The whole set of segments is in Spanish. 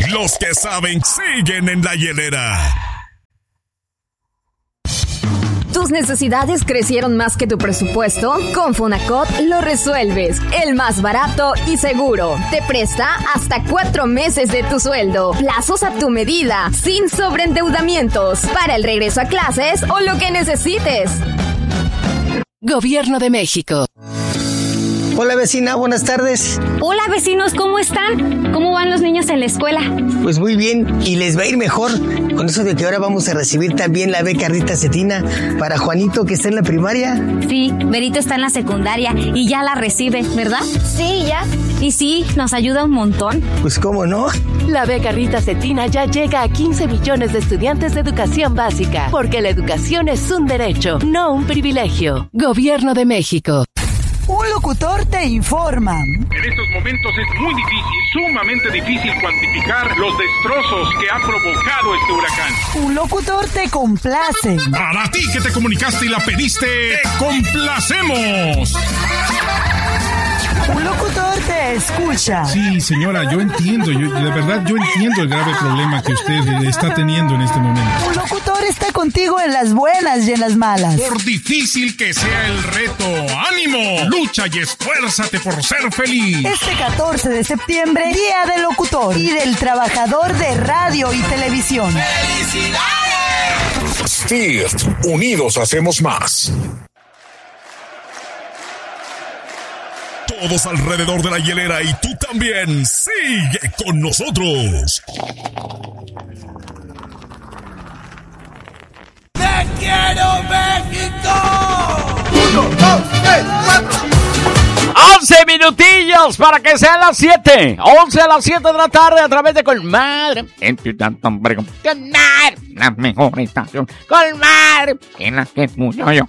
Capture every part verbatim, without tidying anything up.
Los que saben siguen en la hielera. ¿Tus necesidades crecieron más que tu presupuesto? Con Fonacot lo resuelves. El más barato y seguro. Te presta hasta cuatro meses de tu sueldo. Plazos a tu medida. Sin sobreendeudamientos. Para el regreso a clases o lo que necesites. Gobierno de México. Hola vecina, buenas tardes. Hola vecinos, ¿cómo están? ¿Cómo van los niños en la escuela? Pues muy bien, y les va a ir mejor con eso de que ahora vamos a recibir también la beca Rita Cetina para Juanito, que está en la primaria. Sí, Berito está en la secundaria y ya la recibe, ¿verdad? Sí, ya. Y sí, nos ayuda un montón. Pues cómo no. La beca Rita Cetina ya llega a quince millones de estudiantes de educación básica, porque la educación es un derecho, no un privilegio. Gobierno de México. Un locutor te informa. En estos momentos es muy difícil, sumamente difícil cuantificar los destrozos que ha provocado este huracán. Un locutor te complace. Para ti que te comunicaste y la pediste, ¡te complacemos! Un locutor te escucha. Sí, señora, yo entiendo, yo, de verdad yo entiendo el grave problema que usted está teniendo en este momento. Un locutor está contigo en las buenas y en las malas. Por difícil que sea el reto, ¡ánimo! Lucha y esfuérzate por ser feliz. Este catorce de septiembre, Día del Locutor y del Trabajador de Radio y Televisión. ¡Felicidades! Stirt, unidos hacemos más. Todos alrededor de la hielera y tú también. Sigue con nosotros. ¡Te quiero, México! Uno, dos, tres, cuatro. once minutillos para que sean las siete. once a las siete de la tarde a través de Colmadre. En tu tanto hombre con Colmadre. La mejor estación. Colmadre. En la que mucho yo.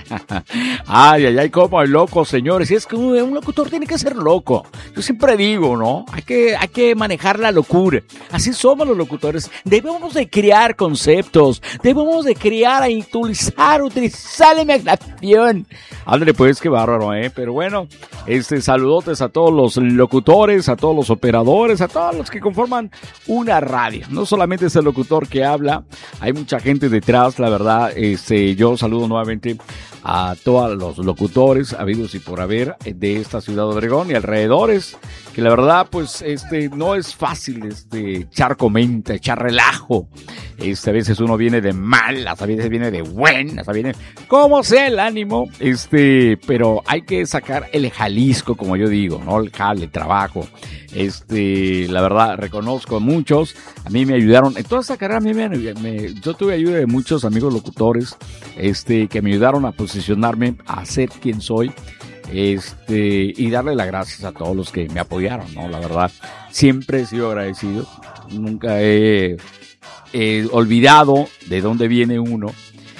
Ay, ay, ay, como el loco, señores. Y es que un locutor tiene que ser loco. Yo siempre digo, ¿no? Hay que, hay que manejar la locura. Así somos los locutores. Debemos de crear conceptos. Debemos de crear, a utilizar, utilizar la imaginación. Ándale, pues, qué bárbaro, ¿eh? Pero bueno, este, saludotes a todos los locutores, a todos los operadores, a todos los que conforman una radio. No solamente es el locutor que habla, hay mucha gente detrás, la verdad. Este, yo saludo nuevamente a todos los locutores habidos y por haber de esta ciudad de Obregón y alrededores, que la verdad pues este no es fácil este echar comenta, echar relajo. Este, a veces uno viene de malas, a veces viene de buenas, a veces viene como sea el ánimo, este, pero hay que sacar el Jalisco, como yo digo, ¿no? El jale, el trabajo. Este, la verdad, reconozco a muchos, a mí me ayudaron, en toda esta carrera a mí me, me yo tuve ayuda de muchos amigos locutores, este, que me ayudaron a posicionarme, a ser quien soy, este, y darle las gracias a todos los que me apoyaron, ¿no? La verdad, siempre he sido agradecido, nunca he, he olvidado de dónde viene uno.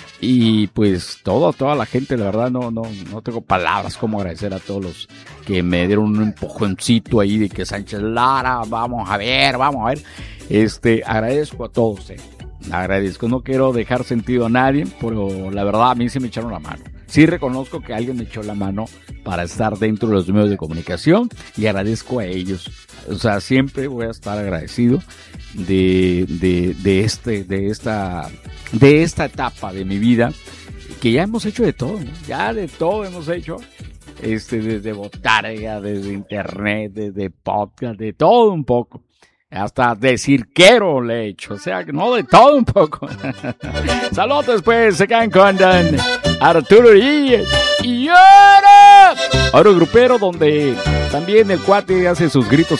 Y pues todo, toda la gente, la verdad no, no, no tengo palabras como agradecer a todos los que me dieron un empujoncito ahí de que Sánchez Lara, vamos a ver, vamos a ver. Este, agradezco a todos, eh. agradezco, no quiero dejar sentido a nadie, pero la verdad a mí se me echaron la mano. Sí reconozco que alguien me echó la mano para estar dentro de los medios de comunicación y agradezco a ellos. O sea, siempre voy a estar agradecido de, de, de este, de esta, de esta etapa de mi vida, que ya hemos hecho de todo, ¿no? Ya de todo hemos hecho, este, desde botarga, desde internet, desde podcast, de todo un poco. Hasta de cirquero le he hecho, o sea, no de todo un poco. Saludos, pues, se quedan con Dan Arturo Díaz y ahora Oro Grupero, donde también el cuate hace sus gritos